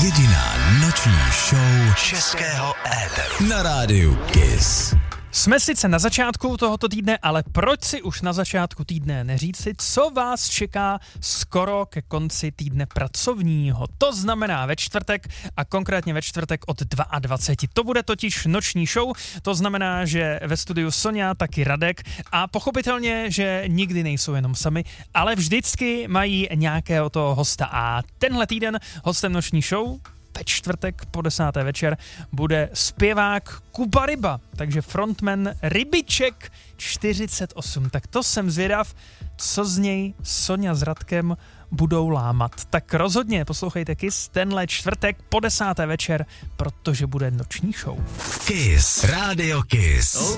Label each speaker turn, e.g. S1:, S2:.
S1: Jediná noční show českého éteru na rádiu Kiss.
S2: Jsme sice na začátku tohoto týdne, ale proč si už na začátku týdne neříci, co vás čeká skoro ke konci týdne pracovního. To znamená ve čtvrtek a konkrétně ve čtvrtek od 22. To bude totiž noční show, to znamená, že ve studiu Sonja, taky Radek a pochopitelně, že nikdy nejsou jenom sami, ale vždycky mají nějakého toho hosta a tenhle týden hostem noční show ve čtvrtek po 10. večer bude zpěvák Kuba Ryba, takže frontman Rybiček 48. Tak to jsem zvědav, co z něj Sonja s Radkem budou lámat. Tak rozhodně poslouchejte Kiss tenhle čtvrtek po 10. večer, protože bude noční show.
S1: Kiss, Radio Kiss.